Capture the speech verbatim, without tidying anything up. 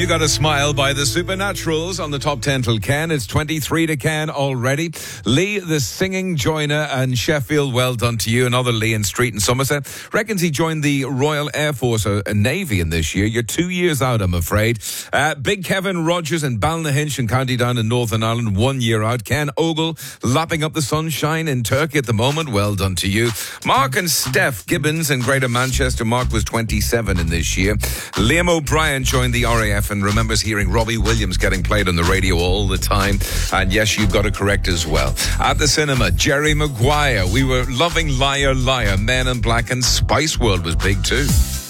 You got a smile by the Supernaturals on the top ten till Ken. It's twenty-three to Ken already. Lee, the singing joiner, and Sheffield, well done to you. Another Lee in Street in Somerset. Reckons he joined the Royal Air Force, a, a Navy in this year. You're two years out, I'm afraid. Uh, Big Kevin Rogers in Balnahinch in County Down in Northern Ireland, one year out. Ken Ogle lapping up the sunshine in Turkey at the moment. Well done to you. Mark and Steph Gibbons in Greater Manchester. Mark was twenty-seven in this year. Liam O'Brien joined the R A F and remembers hearing Robbie Williams getting played on the radio all the time. And yes, you've got it correct as well. At the cinema, Jerry Maguire. We were loving Liar Liar. Men in Black, and Spice World was big too.